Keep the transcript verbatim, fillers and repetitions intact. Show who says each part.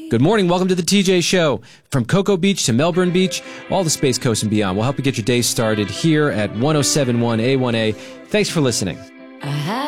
Speaker 1: Good morning. Welcome to the T J Show. From Cocoa Beach to Melbourne Beach, all the Space Coast and beyond. We'll help you get your day started here at one oh seven point one A one A. Thanks for listening.